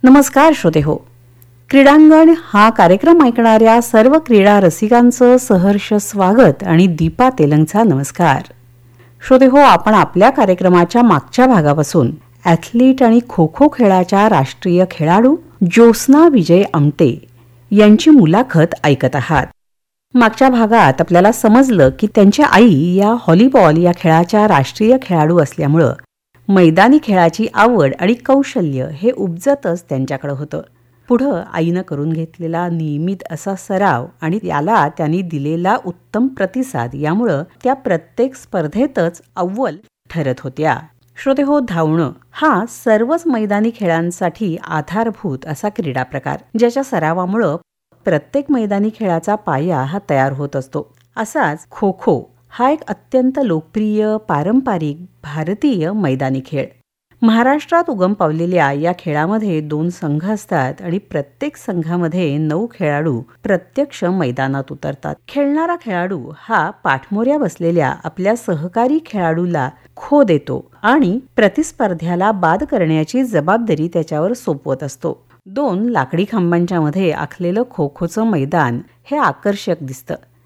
नमस्कार श्रोतेहो. क्रीडांगण हा कार्यक्रम ऐकणाऱ्या सर्व क्रीडा रसिकांचं सहर्ष स्वागत आणि दीपा तेलंगचा नमस्कार. श्रोतेहो, आपण आपल्या कार्यक्रमाच्या मागच्या भागापासून ॲथलीट आणि खो खो खेळाच्या राष्ट्रीय खेळाडू ज्योत्स्ना विजय आमटे यांची मुलाखत ऐकत आहात. मागच्या भागात आपल्याला समजलं की त्यांची आई या व्हॉलीबॉल या खेळाच्या राष्ट्रीय खेळाडू असल्यामुळं मैदानी खेळाची आवड आणि कौशल्य हे उपजतच त्यांच्याकडे होतं. पुढं आईनं करून घेतलेला नियमित असा सराव आणि याला त्यांनी दिलेला उत्तम प्रतिसाद यामुळं त्या प्रत्येक स्पर्धेतच अव्वल ठरत होत्या. श्रोतेहो, धावणं हा सर्वच मैदानी खेळांसाठी आधारभूत असा क्रीडा प्रकार, ज्याच्या सरावामुळं प्रत्येक मैदानी खेळाचा पाया हा तयार होत असतो. असाच खो खो हा एक अत्यंत लोकप्रिय पारंपरिक भारतीय मैदानी खेळ. महाराष्ट्रात उगम पावलेल्या या खेळामध्ये 2 संघ असतात आणि प्रत्येक संघामध्ये 9 खेळाडू प्रत्यक्ष मैदानात उतरतात. खेळणारा खेळाडू हा पाठमोऱ्या बसलेल्या आपल्या सहकारी खेळाडूला खो देतो आणि प्रतिस्पर्ध्याला बाद करण्याची जबाबदारी त्याच्यावर सोपवत असतो. 2 लाकडी खांबांच्या मध्ये आखलेलं खो खोचं मैदान हे आकर्षक दिसतं.